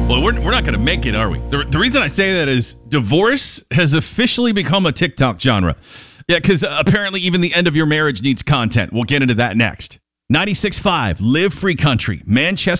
Well, we're not going to make it, are we? The reason I say that is divorce has officially become a TikTok genre. Yeah, because apparently even the end of your marriage needs content. We'll get into that next. 96.5, Live Free Country, Manchester.